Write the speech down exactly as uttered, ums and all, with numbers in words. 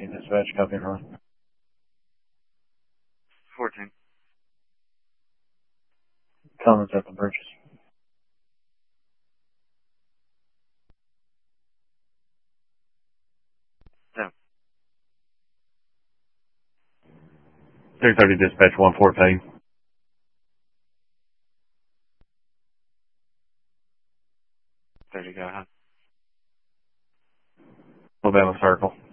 fourteen dispatch, copy and run. fourteen. Comments at the bridges. ten. three thirty dispatch, one fourteen. thirty, go ahead. Alabama Circle.